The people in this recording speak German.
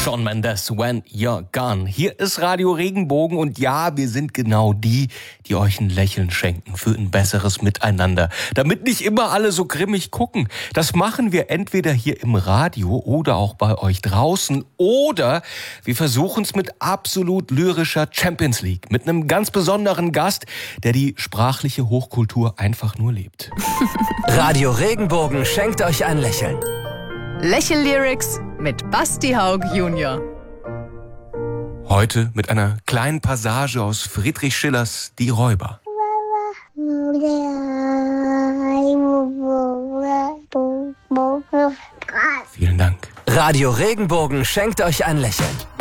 Shawn Mendes, When You're Gone. Hier ist Radio Regenbogen und ja, wir sind genau die, die euch ein Lächeln schenken für ein besseres Miteinander. Damit nicht immer alle so grimmig gucken. Das machen wir entweder hier im Radio oder auch bei euch draußen oder wir versuchen es mit absolut lyrischer Champions League. Mit einem ganz besonderen Gast, der die sprachliche Hochkultur einfach nur lebt. Radio Regenbogen schenkt euch ein Lächeln. Lächel-Lyrics mit Basti Haug Junior. Heute mit einer kleinen Passage aus Friedrich Schillers Die Räuber. Vielen Dank. Radio Regenbogen schenkt euch ein Lächeln.